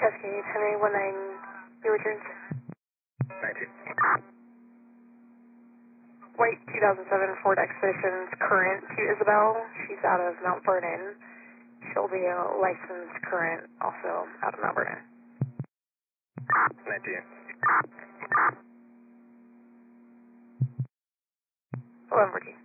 Cascade, Henry 19, your returns. 19. White 2007 Ford Expedition's current to Isabel. She's out of Mount Vernon. She'll be a licensed current, also out of Mount Vernon. 19. 1114.